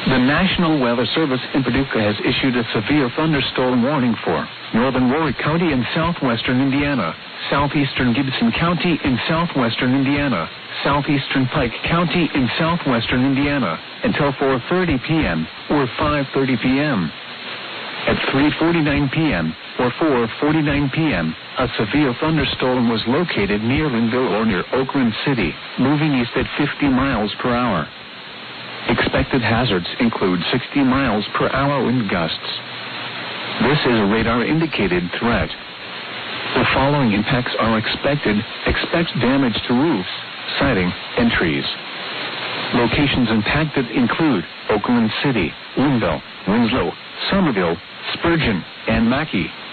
The National Weather Service in Paducah has issued a severe thunderstorm warning for northern Warwick County in southwestern Indiana, southeastern Gibson County in southwestern Indiana, southeastern Pike County in southwestern Indiana until 4:30 p.m. or 5:30 p.m. At 3:49 p.m. or 4:49 p.m., a severe thunderstorm was located near Linville or near Oakland City, moving east at 50 miles per hour. Expected hazards include 60 miles per hour wind gusts. This is a radar-indicated threat. The following impacts are expected. Expect damage to roofs, siding, and trees. Locations impacted include Oakland City, Linville, Winslow, Somerville, Spurgeon, and Mackay.